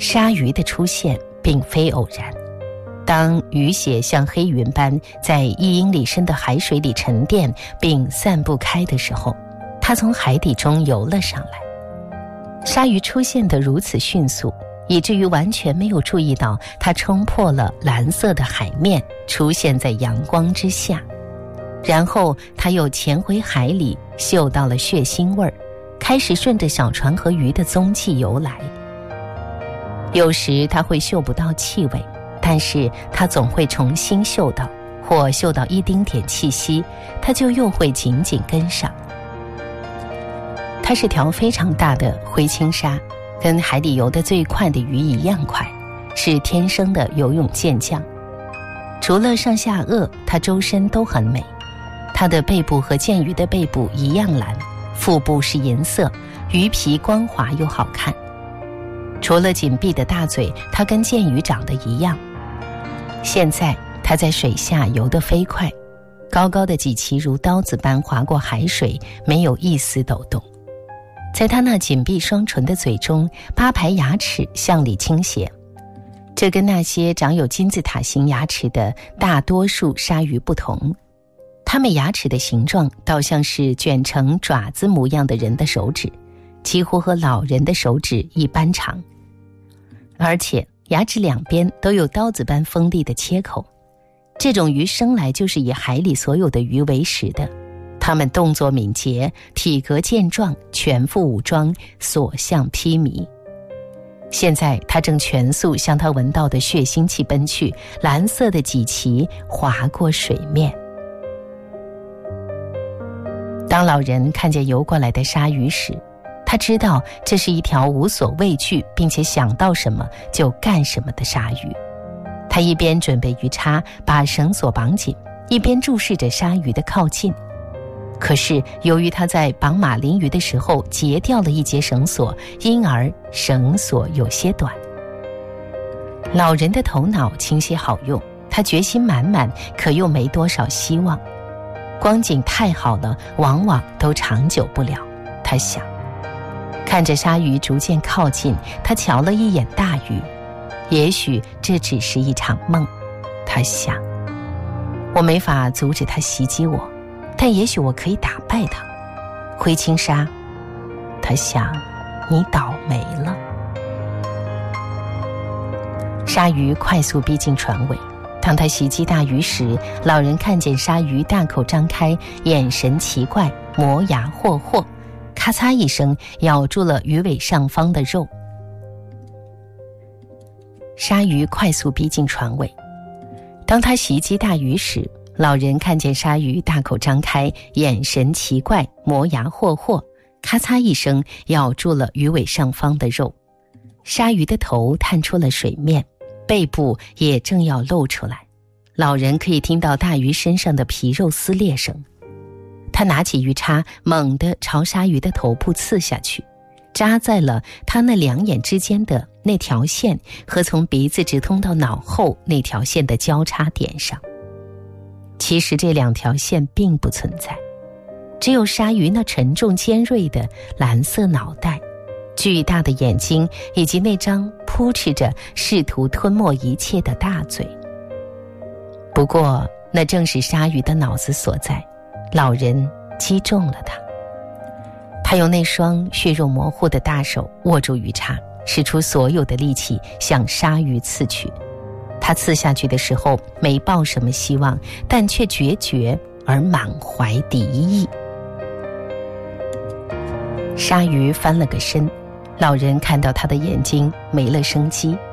鲨鱼的出现并非偶然。当鱼血像黑云般在1英里深的海水里沉淀并散不开的时候，它从海底中游了上来。鲨鱼出现得如此迅速，以至于完全没有注意到它冲破了蓝色的海面，出现在阳光之下。然后它又潜回海里，嗅到了血腥味儿，开始顺着小船和鱼的踪迹游来。有时它会嗅不到气味，但是它总会重新嗅到，或嗅到一丁点气息，它就又会紧紧跟上。它是条非常大的灰青鲨，跟海底游得最快的鱼一样快，是天生的游泳健将。除了上下颚，它周身都很美。它的背部和剑鱼的背部一样蓝，腹部是银色，鱼皮光滑又好看。除了紧闭的大嘴，它跟剑鱼长得一样。现在它在水下游得飞快，高高的脊鳍如刀子般划过海水，没有一丝抖动。在它那紧闭双唇的嘴中，8排牙齿向里倾斜，这跟那些长有金字塔形牙齿的大多数鲨鱼不同。它们牙齿的形状倒像是卷成爪子模样的人的手指，几乎和老人的手指一般长。而且牙齿两边都有刀子般锋利的切口。这种鱼生来就是以海里所有的鱼为食的。它们动作敏捷，体格健壮，全副武装，所向披靡。现在它正全速向它闻到的血腥气奔去，蓝色的脊鳍划过水面。当老人看见游过来的鲨鱼时，他知道这是一条无所畏惧并且想到什么就干什么的鲨鱼。他一边准备鱼叉把绳索绑紧，一边注视着鲨鱼的靠近。可是由于他在绑马林鱼的时候截掉了一节绳索，因而绳索有些短。老人的头脑清晰好用，他决心满满，可又没多少希望。光景太好了，往往都长久不了，他想。看着鲨鱼逐渐靠近，他瞧了一眼大鱼，也许这只是一场梦，他想。我没法阻止他袭击我，但也许我可以打败他。灰青鲨，他想，你倒霉了。鲨鱼快速逼近船尾，当他袭击大鱼时，老人看见鲨鱼大口张开，眼神奇怪，磨牙霍霍，咔嚓一声咬住了鱼尾上方的肉。鲨鱼快速逼近船尾，当他袭击大鱼时，老人看见鲨鱼大口张开，眼神奇怪，磨牙霍霍，咔嚓一声咬住了鱼尾上方的肉。鲨鱼的头探出了水面，背部也正要露出来，老人可以听到大鱼身上的皮肉撕裂声。他拿起鱼叉，猛地朝鲨鱼的头部刺下去，扎在了他那两眼之间的那条线和从鼻子直通到脑后那条线的交叉点上。其实这两条线并不存在，只有鲨鱼那沉重尖锐的蓝色脑袋，巨大的眼睛，以及那张扑哧着试图吞没一切的大嘴。不过那正是鲨鱼的脑子所在，老人击中了他。他用那双血肉模糊的大手握住鱼叉，使出所有的力气向鲨鱼刺去。他刺下去的时候没抱什么希望，但却决绝而满怀敌意。鲨鱼翻了个身，老人看到他的眼睛没了生机，